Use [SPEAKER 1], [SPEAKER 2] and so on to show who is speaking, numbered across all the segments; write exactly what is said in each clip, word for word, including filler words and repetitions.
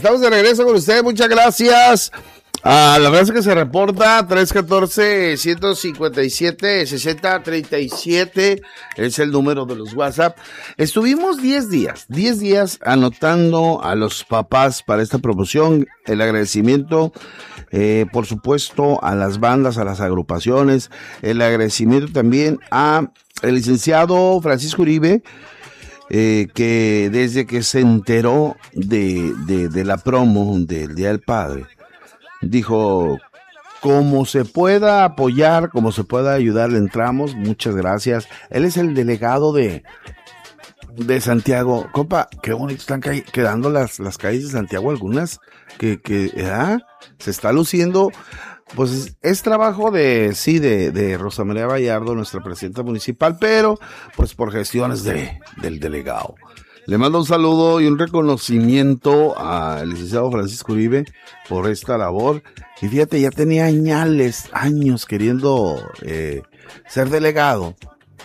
[SPEAKER 1] estamos de regreso con ustedes, muchas gracias. A la raza que se reporta, tres uno cuatro, uno cinco siete, seis cero tres siete es el número de los WhatsApp. Estuvimos diez días, diez días anotando a los papás para esta promoción. El agradecimiento, eh, por supuesto, a las bandas, a las agrupaciones. El agradecimiento también a el licenciado Francisco Uribe, eh, que desde que se enteró de, de, de la promo del Día del Padre, dijo, como se pueda apoyar, como se pueda ayudar, le entramos. Muchas gracias. Él es el delegado de de Santiago. Compa, qué bonito están ca- quedando las, las calles de Santiago, algunas que, que ¿eh? se está luciendo. Pues es, es trabajo de, sí, de, de Rosa María Vallardo, nuestra presidenta municipal, pero pues por gestiones de, del delegado. Le mando un saludo y un reconocimiento al licenciado Francisco Uribe por esta labor. Y fíjate, ya tenía añales, años queriendo eh, ser delegado.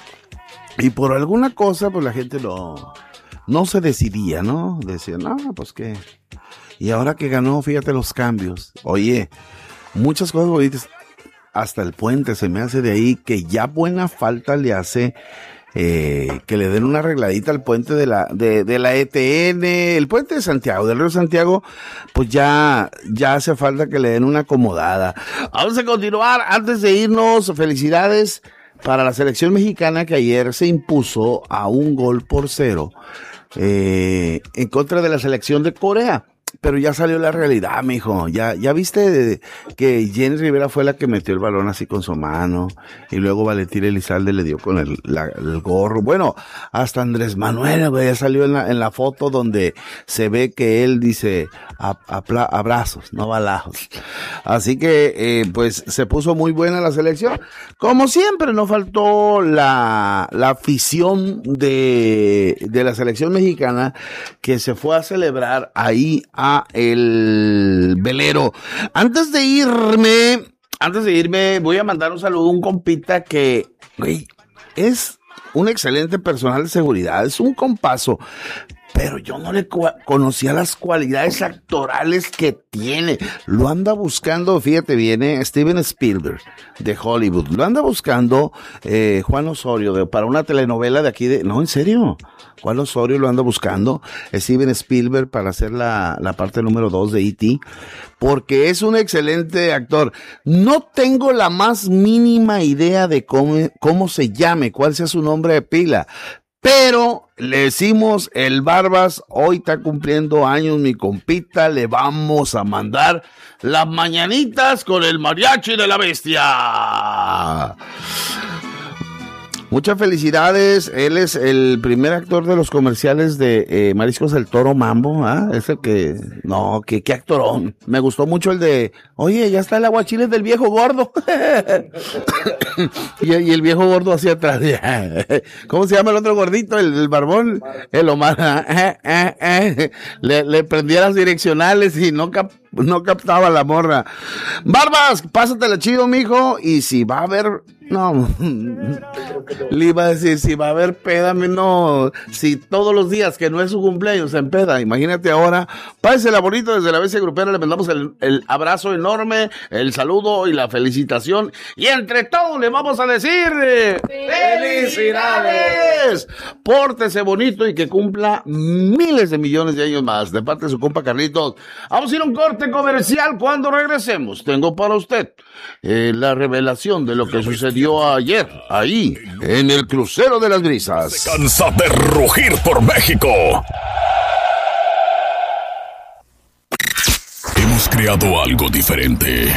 [SPEAKER 1] Y por alguna cosa, pues la gente no, no se decidía, ¿no? Decían, no, pues qué. Y ahora que ganó, fíjate los cambios. Oye, muchas cosas bonitas. Hasta el puente se me hace de ahí, que ya buena falta le hace Eh, que le den una arregladita al puente de la de, de la E T N, el puente de Santiago, del río Santiago, pues ya ya hace falta que le den una acomodada. Vamos a continuar. Antes de irnos, felicidades para la selección mexicana que ayer se impuso a un gol por cero eh, en contra de la selección de Corea. Pero ya salió la realidad, mijo. Ya, ya viste que Jenny Rivera fue la que metió el balón así con su mano. Y luego Valentín Elizalde le dio con el, la, el gorro. Bueno, hasta Andrés Manuel, güey, ya salió en la, en la foto donde se ve que él dice a, a, abrazos, no balazos. Así que, eh, pues, se puso muy buena la selección. Como siempre, no faltó la, la afición de, de la selección mexicana que se fue a celebrar ahí a el velero. Antes de irme, antes de irme, voy a mandar un saludo a un compita que, güey, es un excelente personal de seguridad, es un compaso, pero yo no le cu- conocía las cualidades actorales que tiene. Lo anda buscando, fíjate, viene Steven Spielberg de Hollywood, lo anda buscando eh, Juan Osorio de, para una telenovela de aquí de, no, en serio, Juan Osorio lo anda buscando, Steven Spielberg para hacer la, la parte número dos de E T, porque es un excelente actor. No tengo la más mínima idea de cómo, cómo se llame, cuál sea su nombre de pila, pero le decimos el Barbas, hoy está cumpliendo años mi compita, le vamos a mandar las mañanitas con el mariachi de la bestia. Muchas felicidades, él es el primer actor de los comerciales de eh, Mariscos del Toro Mambo, ¿ah? Es el que, no, que qué actorón. Me gustó mucho el de, oye, ya está el aguachile del viejo gordo. y, y el viejo gordo hacia atrás. ¿Cómo se llama el otro gordito? El, el barbón, el Omar. Eh, eh, eh. Le, le prendía las direccionales y no cap no captaba la morra. Barbas, pásatela chido, mijo, y si va a haber, no, le iba a decir, si va a haber peda, no, si todos los días que no es su cumpleaños se empeda, imagínate ahora. Pásela bonito desde la Bestia Grupera, le mandamos el, el abrazo enorme, el saludo y la felicitación, y entre todos le vamos a decir ¡felicidades! Pórtese bonito y que cumpla miles de millones de años más, de parte de su compa Carlitos. Vamos a ir a un corte comercial. Cuando regresemos, tengo para usted eh, la revelación de lo que sucedió ayer, ahí, en el Crucero de las Brisas.
[SPEAKER 2] Se cansa de rugir por México. Hemos creado algo diferente.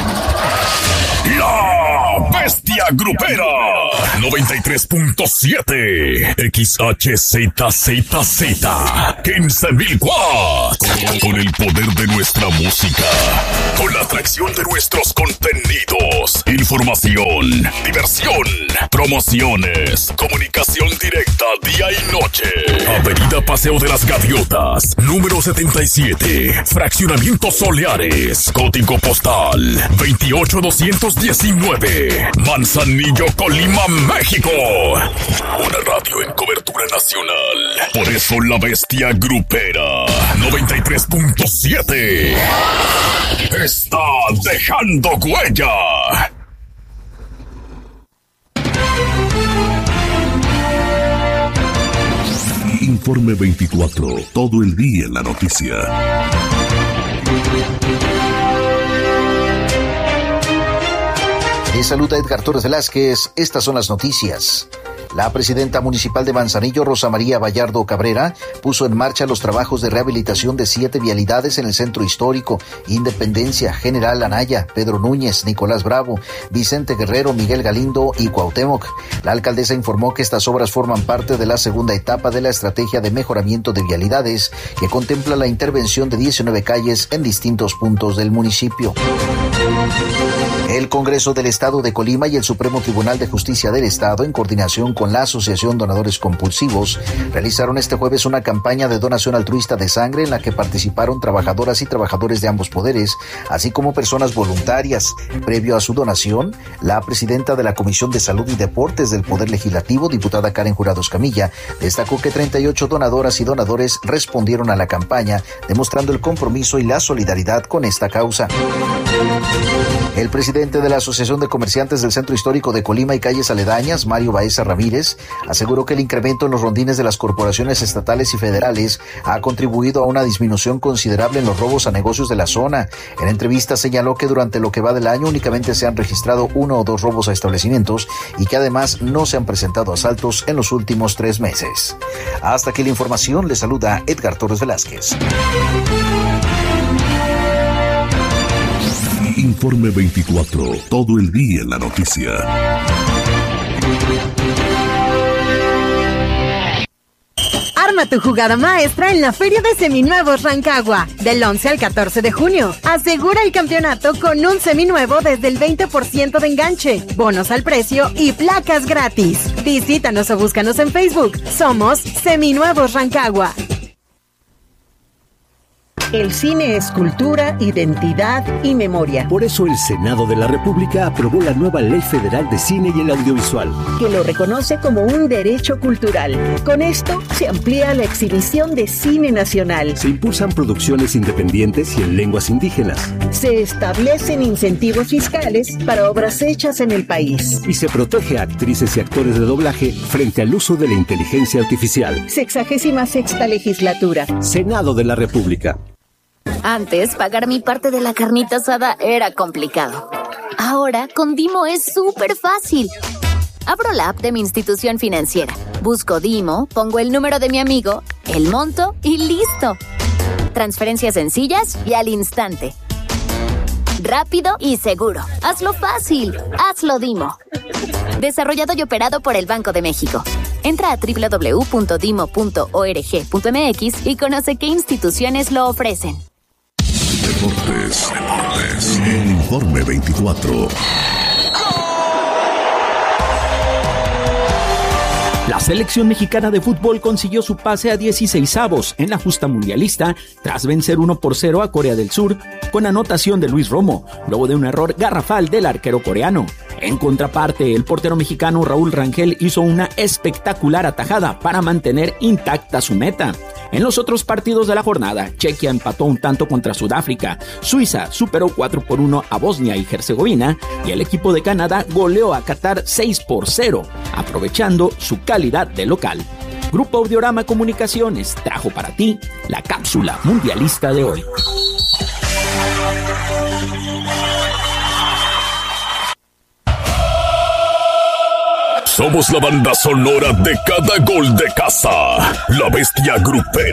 [SPEAKER 2] La Bestia Grupera noventa y tres punto siete X H Z Z Z quince mil watts. Con el poder de nuestra música, con la atracción de nuestros contenidos, información, diversión, promociones, comunicación directa día y noche. Avenida Paseo de las Gaviotas, número setenta y siete, Fraccionamiento Soleares, código postal veintiocho doscientos diecinueve, Manzanillo, Colima, México. Una radio en cobertura nacional. Por eso la Bestia Grupera noventa y tres tres punto siete. Está dejando huella. Informe veinticuatro, todo el día en la noticia.
[SPEAKER 3] Les saluda Edgar Torres Velázquez. Estas son las noticias. La presidenta municipal de Manzanillo, Rosa María Vallardo Cabrera, puso en marcha los trabajos de rehabilitación de siete vialidades en el centro histórico: Independencia, General Anaya, Pedro Núñez, Nicolás Bravo, Vicente Guerrero, Miguel Galindo y Cuauhtémoc. La alcaldesa informó que estas obras forman parte de la segunda etapa de la estrategia de mejoramiento de vialidades, que contempla la intervención de diecinueve calles en distintos puntos del municipio. El Congreso del Estado de Colima y el Supremo Tribunal de Justicia del Estado, en coordinación con la Asociación Donadores Compulsivos, realizaron este jueves una campaña de donación altruista de sangre en la que participaron trabajadoras y trabajadores de ambos poderes, así como personas voluntarias. Previo a su donación, la presidenta de la Comisión de Salud y Deportes del Poder Legislativo, diputada Karen Jurado Escamilla, destacó que treinta y ocho donadoras y donadores respondieron a la campaña, demostrando el compromiso y la solidaridad con esta causa. El presidente de la Asociación de Comerciantes del Centro Histórico de Colima y calles aledañas, Mario Baeza Ramírez, aseguró que el incremento en los rondines de las corporaciones estatales y federales ha contribuido a una disminución considerable en los robos a negocios de la zona. En entrevista señaló que durante lo que va del año únicamente se han registrado uno o dos robos a establecimientos y que además no se han presentado asaltos en los últimos tres meses. Hasta aquí la información, le saluda Edgar Torres Velázquez.
[SPEAKER 2] Informe veinticuatro, todo el día en la noticia.
[SPEAKER 4] Arma tu jugada maestra en la Feria de Seminuevos Rancagua, del once al catorce de junio. Asegura el campeonato con un seminuevo desde el veinte por ciento de enganche, bonos al precio y placas gratis. Visítanos o búscanos en Facebook. Somos Seminuevos Rancagua.
[SPEAKER 5] El cine es cultura, identidad y memoria.
[SPEAKER 6] Por eso el Senado de la República aprobó la nueva Ley Federal de Cine y el Audiovisual,
[SPEAKER 5] que lo reconoce como un derecho cultural. Con esto se amplía la exhibición de cine nacional.
[SPEAKER 6] Se impulsan producciones independientes y en lenguas indígenas.
[SPEAKER 5] Se establecen incentivos fiscales para obras hechas en el país.
[SPEAKER 6] Y se protege a actrices y actores de doblaje frente al uso de la inteligencia artificial.
[SPEAKER 5] Sexagésima sexta legislatura.
[SPEAKER 6] Senado de la República.
[SPEAKER 7] Antes, pagar mi parte de la carnita asada era complicado. Ahora, con Dimo es súper fácil. Abro la app de mi institución financiera, busco Dimo, pongo el número de mi amigo, el monto y ¡listo! Transferencias sencillas y al instante. Rápido y seguro. Hazlo fácil. Hazlo Dimo. Desarrollado y operado por el Banco de México. Entra a doble u doble u doble u punto dimo punto org punto m x y conoce qué instituciones lo ofrecen.
[SPEAKER 2] Deportes, Deportes, el Informe veinticuatro.
[SPEAKER 8] La selección mexicana de fútbol consiguió su pase a dieciseisavos en la justa mundialista tras vencer uno por cero a Corea del Sur con anotación de Luis Romo, luego de un error garrafal del arquero coreano. En contraparte, el portero mexicano Raúl Rangel hizo una espectacular atajada para mantener intacta su meta. En los otros partidos de la jornada, Chequia empató un tanto contra Sudáfrica, Suiza superó cuatro por uno a Bosnia y Herzegovina y el equipo de Canadá goleó a Qatar seis por cero, aprovechando su calidad de local. Grupo Audiorama Comunicaciones trajo para ti la cápsula mundialista de hoy.
[SPEAKER 2] Somos la banda sonora de cada gol de casa, la bestia grupera.